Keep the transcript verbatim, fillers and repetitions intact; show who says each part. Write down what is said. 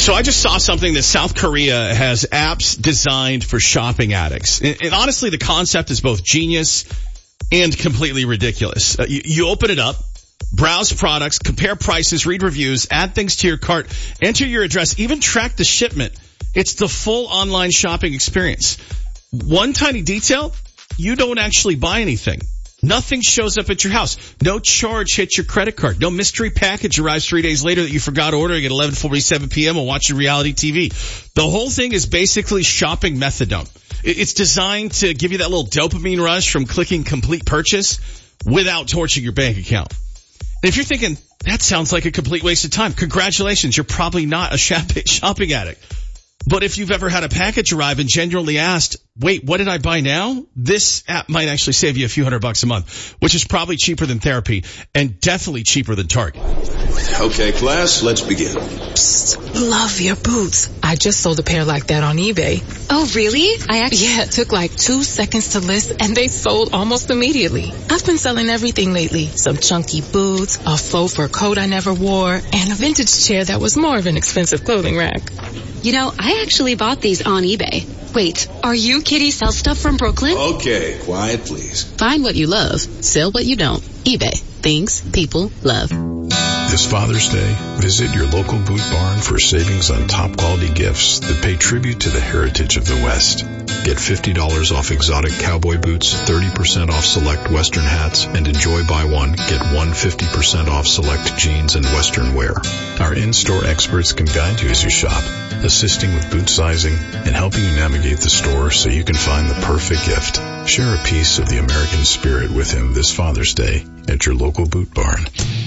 Speaker 1: So I just saw something that South Korea has apps designed for shopping addicts. And, and honestly, the concept is both genius and completely ridiculous. Uh, you, you open it up, browse products, compare prices, read reviews, add things to your cart, enter your address, even track the shipment. It's the full online shopping experience. One tiny detail, you don't actually buy anything. Nothing shows up at your house. No charge hits your credit card. No mystery package arrives three days later that you forgot ordering at eleven forty-seven p.m. while watching reality T V. The whole thing is basically shopping methadone. It's designed to give you that little dopamine rush from clicking complete purchase without torching your bank account. And if you're thinking, that sounds like a complete waste of time, congratulations, you're probably not a shopping addict. But if you've ever had a package arrive and genuinely asked, wait, what did I buy now? This app might actually save you a few hundred bucks a month, which is probably cheaper than therapy and definitely cheaper than Target.
Speaker 2: Okay, class, let's begin.
Speaker 3: Psst, love your boots. I just sold a pair like that on eBay.
Speaker 4: Oh, really? I actually...
Speaker 3: Yeah, it took like two seconds to list and they sold almost immediately. I've been selling everything lately. Some chunky boots, a faux fur coat I never wore, and a vintage chair that was more of an expensive clothing rack.
Speaker 4: You know, I actually bought these on eBay. Wait, are you Kitty Sell Stuff from Brooklyn?
Speaker 2: Okay, quiet please.
Speaker 5: Find what you love, sell what you don't. eBay. Things people love.
Speaker 6: This Father's Day, visit your local Boot Barn for savings on top quality gifts that pay tribute to the heritage of the West. Get fifty dollars off exotic cowboy boots, thirty percent off select Western hats, and enjoy buy one, get one fifty percent off select jeans and Western wear. Our in-store experts can guide you as you shop, assisting with boot sizing and helping you navigate the store so you can find the perfect gift. Share a piece of the American spirit with him this Father's Day at your local Boot Barn.